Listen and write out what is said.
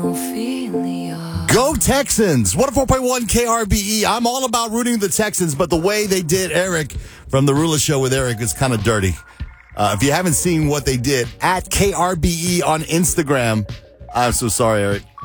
Go Texans! 104.1 KRBE. I'm all about rooting the Texans, but the way they did Eric from the Rula Show with Eric is kind of dirty. If you haven't seen what they did, at KRBE on Instagram, I'm so sorry, Eric.